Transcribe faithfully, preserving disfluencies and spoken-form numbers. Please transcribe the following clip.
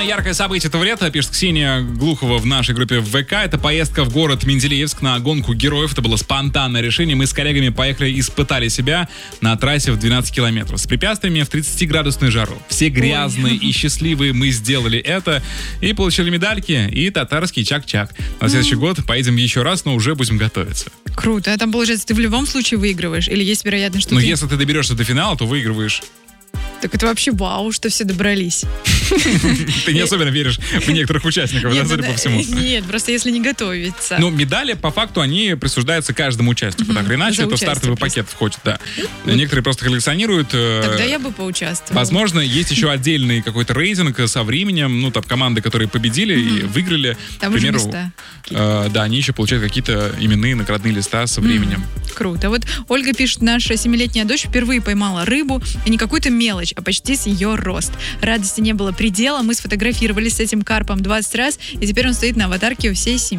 Самое яркое событие этого лета, пишет Ксения Глухова в нашей группе в ВК, это поездка в город Менделеевск на гонку героев. Это было спонтанное решение. Мы с коллегами поехали и испытали себя на трассе в двенадцать километров с препятствиями в тридцатиградусную жару. Все грязные Ой. и счастливые мы сделали это и получили медальки и татарский чак-чак. На следующий год поедем еще раз, но уже будем готовиться. Круто. А там, получается, ты в любом случае выигрываешь? Или есть вероятность, что Но ты... если ты доберешься до финала, то выигрываешь. Так это вообще вау, что все добрались. Ты не особенно веришь в некоторых участников, да, судя по всему. Нет, просто если не готовиться. Ну, медали, по факту, они присуждаются каждому участнику. Так или иначе, это в стартовый пакет входит, да. Некоторые просто коллекционируют. Тогда я бы поучаствовала. Возможно, есть еще отдельный какой-то рейтинг со временем. Ну, там, команды, которые победили и выиграли. Там уже места. Да, они еще получают какие-то именные наградные листа со временем. Круто. Вот Ольга пишет, наша семилетняя дочь впервые поймала рыбу, и не какую-то мелочь, а почти с ее рост. Радости не было предела, мы сфотографировались с этим карпом двадцать раз, и теперь он стоит на аватарке у всей семьи.